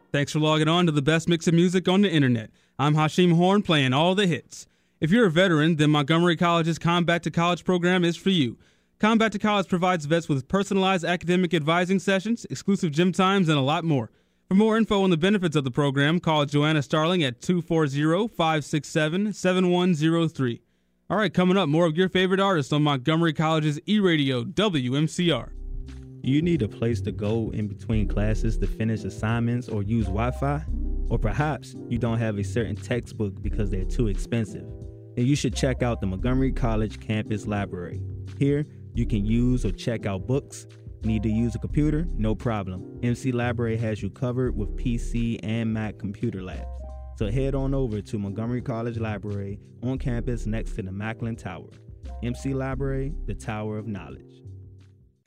Thanks for logging on to the best mix of music on the internet. I'm Hashim Horn playing all the hits. If you're a veteran, then Montgomery College's Combat to College program is for you. Combat to College provides vets with personalized academic advising sessions, exclusive gym times, and a lot more. For more info on the benefits of the program, call Joanna Starling at 240-567-7103. All right, coming up, more of your favorite artists on Montgomery College's E-Radio WMCR. You need a place to go in between classes to finish assignments or use Wi-Fi? Or perhaps you don't have a certain textbook because they're too expensive. Then you should check out the Montgomery College Campus Library. Here, you can use or check out books. Need to use a computer? No problem. MC Library has you covered with PC and Mac computer labs. So head on over to Montgomery College Library on campus next to the Macklin Tower. MC Library, the Tower of Knowledge.